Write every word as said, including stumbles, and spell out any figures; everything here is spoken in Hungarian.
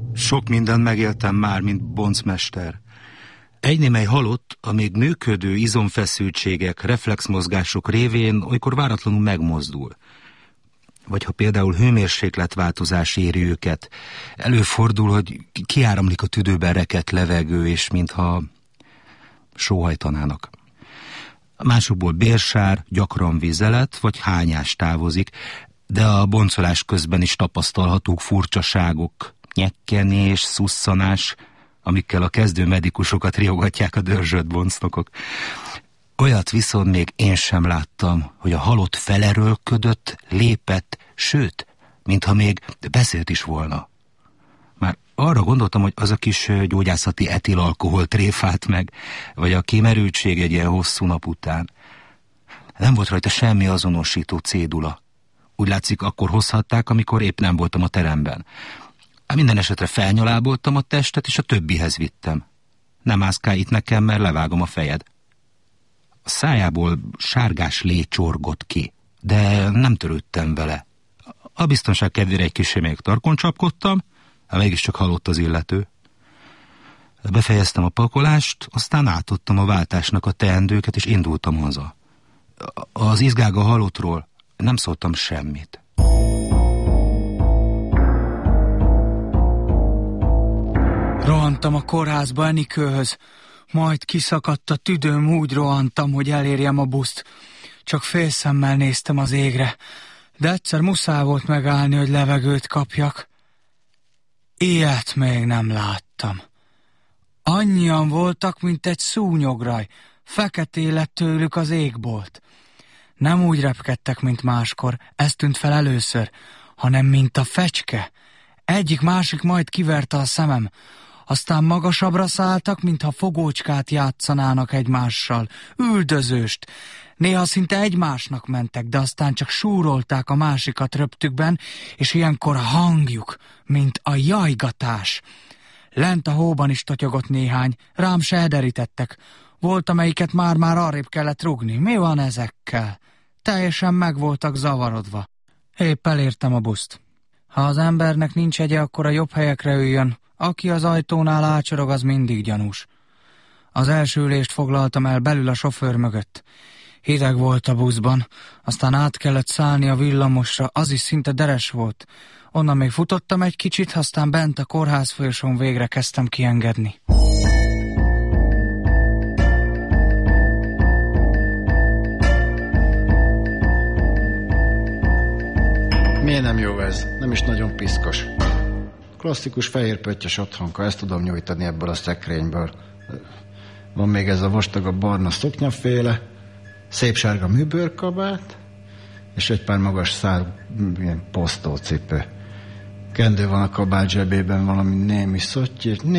Sok mindent megéltem már, mint boncmester. Egy némely halott, a még működő izomfeszültségek, reflexmozgások révén olykor váratlanul megmozdul. Vagy ha például hőmérsékletváltozás éri őket, előfordul, hogy kiáramlik a tüdőben rekedt levegő, és mintha sóhajtanának. Másokból bérsár, gyakran vizelet vagy hányás távozik, de a boncolás közben is tapasztalhatók furcsaságok, nyekkenés, szusszanás, amikkel a kezdő medikusokat riogatják a dörzsölt boncnokok. Olyat viszont még én sem láttam, hogy a halott felerőlködött, lépett, sőt, mintha még beszélt is volna. Már arra gondoltam, hogy az a kis gyógyászati etilalkohol tréfált meg, vagy a kimerültség egy ilyen hosszú nap után. Nem volt rajta semmi azonosító cédula. Úgy látszik, akkor hozhatták, amikor épp nem voltam a teremben. Minden esetre felnyaláboltam a testet, és a többihez vittem. Nem mászkálj itt nekem, mert levágom a fejed. A szájából sárgás lé csorgott ki, de nem törődtem vele. A biztonság kedvére egy kicsi még tarkon csapkodtam, mégiscsak halott az illető. Befejeztem a pakolást, aztán átadtam a váltásnak a teendőket, és indultam haza. Az izgága halottról nem szóltam semmit. Rohantam a kórházba Enikőhöz, majd kiszakadt a tüdőm, úgy rohantam, hogy elérjem a buszt. Csak félszemmel néztem az égre, de egyszer muszáj volt megállni, hogy levegőt kapjak. Ilyet még nem láttam. Annyian voltak, mint egy szúnyograj, feketé lett tőlük az égbolt. Nem úgy repkedtek, mint máskor, ez tűnt fel először, hanem mint a fecske. Egyik-másik majd kiverte a szemem, aztán magasabbra szálltak, mintha fogócskát játszanának egymással, üldözőst. Néha szinte egymásnak mentek, de aztán csak súrolták a másikat röptükben, és ilyenkor a hangjuk, mint a jajgatás. Lent a hóban is totyogott néhány, rám se ederítettek. Volt, amelyiket már-már arrébb kellett rúgni. Mi van ezekkel? Teljesen meg voltak zavarodva. Épp elértem a buszt. Ha az embernek nincs egye, akkor a jobb helyekre üljön. Aki az ajtónál ácsorog, az mindig gyanús. Az első ülést foglaltam el belül a sofőr mögött. Hideg volt a buszban, aztán át kellett szállni a villamosra, az is szinte deres volt. Onnan még futottam egy kicsit, aztán bent a kórház folyosón végre kezdtem kiengedni. Miért nem jó ez? Nem is nagyon piszkos. Klasszikus fehér pöttyös otthonka, ezt tudom nyújtani ebből a szekrényből. Van még ez a vastagabb barna szoknyaféle, szép sárga műbőrkabát, és egy pár magas szár ilyen posztócipő. Kendő van a kabát zsebében, valami némi szotty,